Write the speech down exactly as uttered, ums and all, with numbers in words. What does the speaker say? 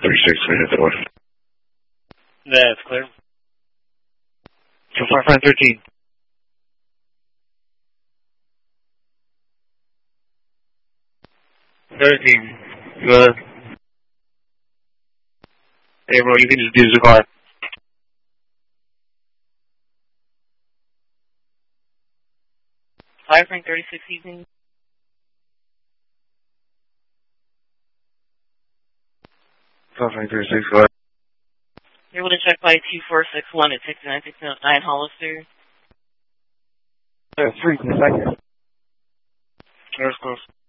thirty-six, we hit the order. That's clear. two five five thirteen. thirteen. Good. Hey, bro, you can just use the car. Five Frank thirty-six evening. five Frank thirty-six, go ahead. You're able to check by two four six one at sixty-nine sixty-nine Hollister. Yeah, three, second. There's close.